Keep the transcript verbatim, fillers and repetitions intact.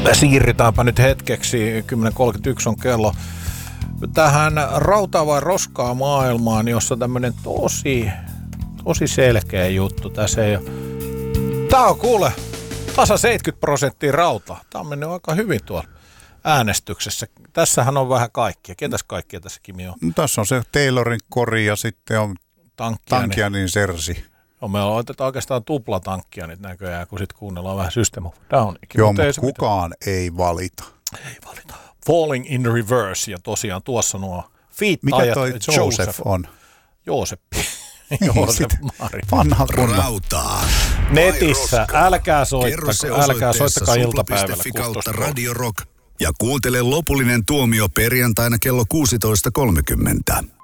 Siirrytäänpä nyt hetkeksi, kymmenen kolmekymmentäyksi on kello, tähän rautaa vai roskaa maailmaan, jossa tämmönen tosi, tosi selkeä juttu. Tässä ei ole. Tää on kuule, tasa seitsemänkymmentä prosenttia rautaa. Tää on mennyt aika hyvin tuolla äänestyksessä. Tässähän on vähän kaikkia. Ketäs kaikkia tässä, Kimi, on? No, tässä on se Taylorin kori ja sitten on Tankianin Sersi. No, me otetaan oikeastaan tuplatankkia nyt näköjään, kun sitten kuunnellaan vähän System of Down. Joo, mutta ei kukaan mitään. ei valita. Ei valita. Falling in Reverse, ja tosiaan tuossa nuo feat-ajat. Mikä toi Joseph, Joseph on? Jooseppi. Joosep Mari. Vanha kunnon. Rautaa. Netissä, älkää soittako, älkää soittakaa iltapäivällä kautta Radio Rock. Ja kuuntele lopullinen tuomio perjantaina kello kuusitoista kolmekymmentä.